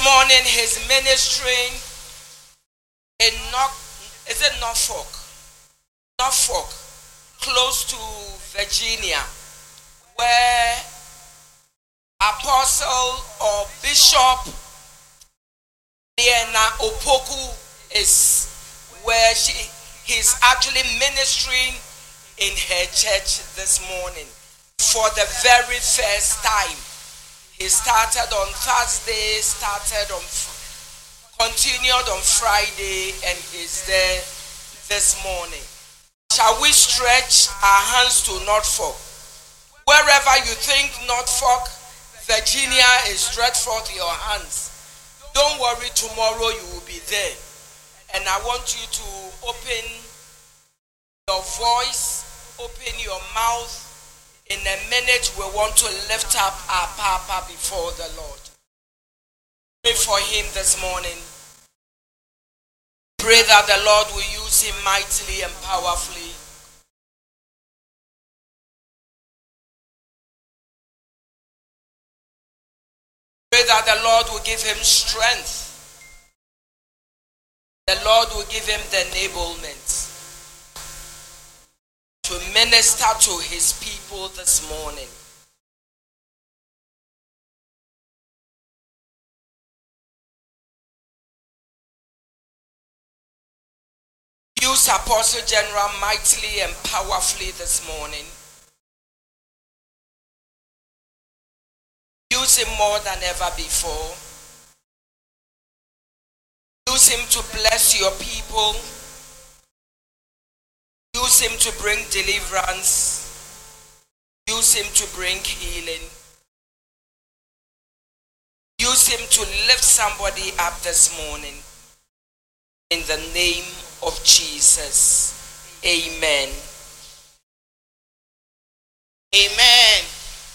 morning he's ministering in Norfolk, close to Virginia, where Apostle or Bishop Liana Opoku is, where he's actually ministering in her church this morning for the very first time. He started on Thursday, continued on Friday, and he's there this morning. Shall we stretch our hands to Norfolk? Wherever you think Norfolk, Virginia is, stretch forth your hands. Don't worry, tomorrow you will be there. And I want you to open your voice, open your mouth. In a minute, we want to lift up our Papa before the Lord. Pray for him this morning. Pray that the Lord will use him mightily and powerfully. Pray that the Lord will give him strength. The Lord will give him the enablement to minister to his people this morning. Use Apostle General mightily and powerfully this morning. Use him more than ever before. Use him to bless your people. Use him to bring deliverance. Use him to bring healing. Use him to lift somebody up this morning. In the name of Jesus. Amen. Amen.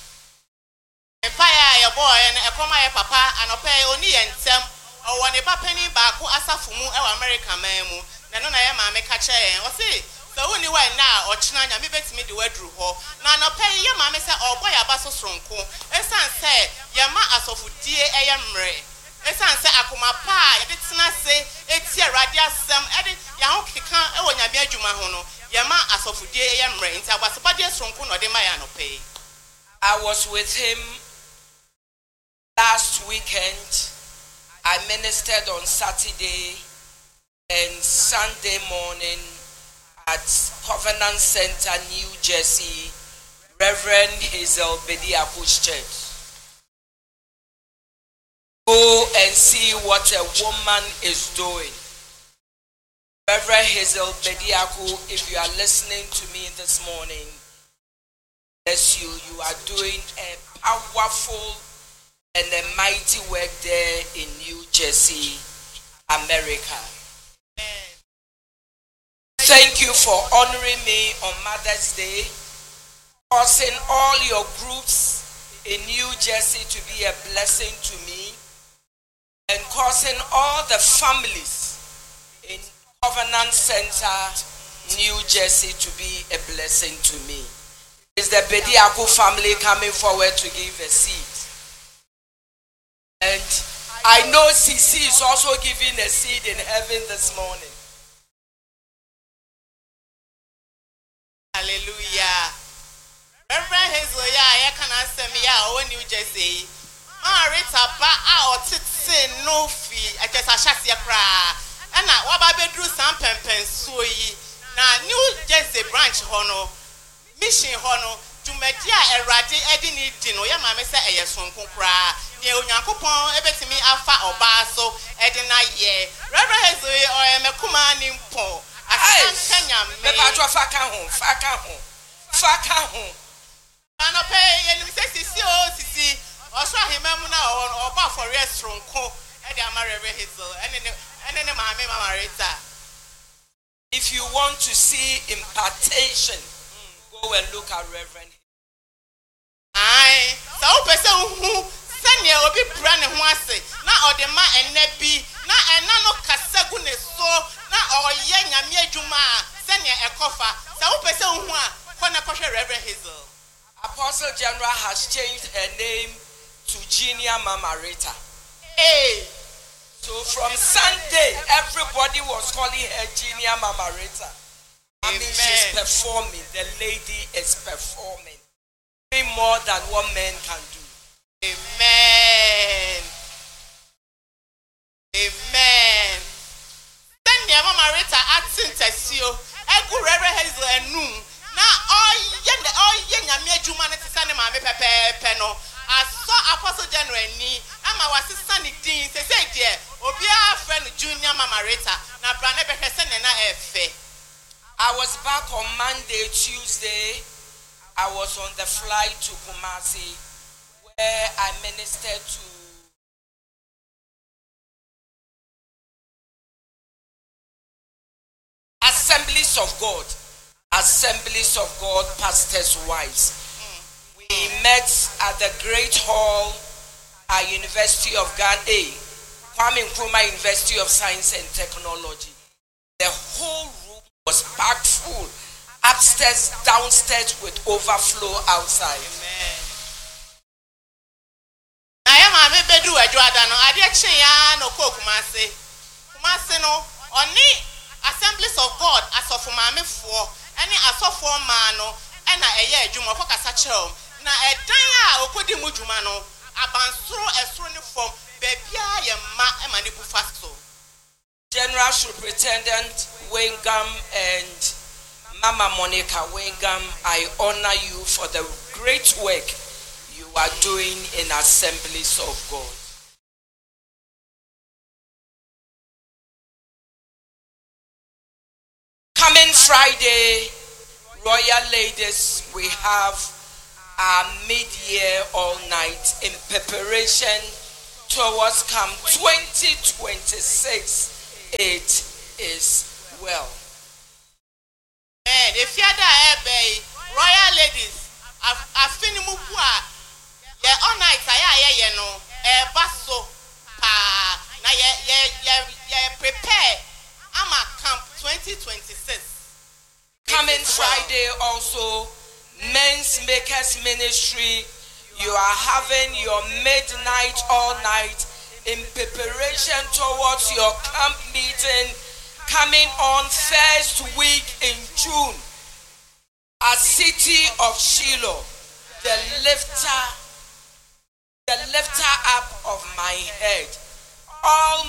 Empire your boy and a coma your papa and a pay only and some or one a penny back who asafumu our American memu. Nano I am a catcher or say. So when you were now or China, me bet me the word drew ho. Now no pay your mamma said, oh boy, a basso stronco. A son said, Yama as of dear Ayamre. A son said, Akuma pa, it's not say, it's here, Radia Sam, edit Yahoki can't, oh, Yamia Jumahono, Yama as of dear Ayamre. I was a body stronco or the Mayano pay. I was with him last weekend. I ministered on Saturday and Sunday morning at Covenant Center, New Jersey, Reverend Hazel Bediaku's church. Go and see what a woman is doing. Reverend Hazel Bediaku, if you are listening to me this morning, bless you. You are doing a powerful and a mighty work there in New Jersey, America. Thank you for honoring me on Mother's Day, causing all your groups in New Jersey to be a blessing to me, and causing all the families in Covenant Center, New Jersey to be a blessing to me. Is the Bediaku family coming forward to give a seed? And I know CC is also giving a seed in heaven this morning. Hallelujah. Reverend Hazel, I can answer me out when you just say, Marita ba out say no fee. I just a shot your cry. And now what about bedroom some pen so now New Jersey branch hono, mission hono, to media a radi edini dino, ya mamma say a yes from Kumpra, near Unyakupon, everything me alpha or basso, edina ye. Reverend Hazel, I am a command in Po. Me patro faka home. Ano pay and we say sisi also himemu na or ba for restaurant ko e dey amare Hazel and then mama Rita. If you want to see impartation, go and look at Reverend. Aye, so person who send you obi brand ho ase na odema enebi na enano kasagu ne so na oye nyame adwuma send you a cover so person who a kona Reverend Hazel. Apostle General has changed her name to Genia Mama Rita. Hey. from Sunday, everybody was calling her Junior Mama Rita. I mean, she's performing. The lady is performing. Way more than what men can do. Amen. Amen. Then the Mama Rita acting tesio. Egu rere hezo enu. Na all yen yamia juma ne tisane mame pepe no. I saw Apostle General ni ama wasisa ni din se say dear obia friend Junior Mama Rita na brane behese ne na efe. I was back on Monday, Tuesday. I was on the flight to Kumasi where I ministered to Assemblies of God, pastors' wives. We met at the Great Hall at University of Ghana, Kwame Nkrumah University of Science and Technology. The whole room was packed full, upstairs, downstairs, with overflow outside. Amen. I am a bedu a Jordan. I did ya no cook Kumasi. Kumasi no oni Assemblies of God as of Mame for any as of for mano and a year Juma for Casachel. Na a daya okodi mujumano abansro esroni form bebia ye ma emanipu fasto. General Superintendent Wingam and Mama Monica Wingam, I honor you for the great work you are doing in Assemblies of God. Coming Friday, Royal Ladies, we have our mid-year all night in preparation towards Camp 2026. It is well. If you are Royal Ladies, I've finished mupua. Yeah, all night I no basso pa na ye prepare. I'm a Camp 2026. Coming Friday also, Men's Makers Ministry. You are having your midnight all night in preparation towards your camp meeting coming on first week in June at City of Shiloh, the lifter up of my head. All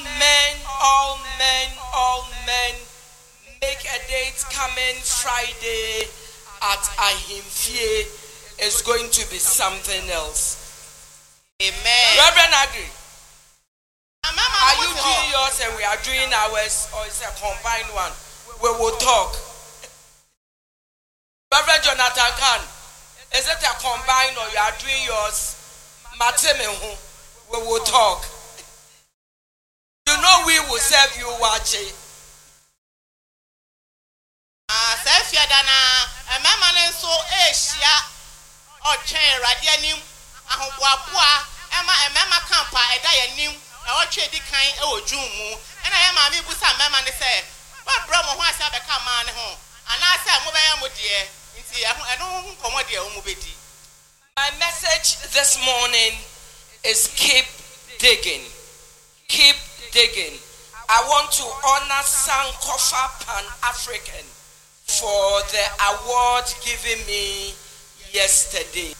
men, make a date coming Friday at Ahimfie. Is going to be something else. Amen. Reverend Agri, are you Mama, doing yours and we are doing ours, or is it a combined one? We will talk. Reverend Jonathan Khan, is it a combined or you are doing yours? Matemehu, we will talk. You know we will serve you watching. Sefia Dana, a mama so Asia or chain radianim, Ahobua, Emma, and Mamma Campa, a dianim, or trade kind or Jumu, and I am a Mibusa Mamma and said, what Brahma was at the command home, and I said, Mobile dear, I don't come with your mobile. My message this morning is keep digging. Keep digging. I want to honor Sankofa Pan-African for the award given me yesterday.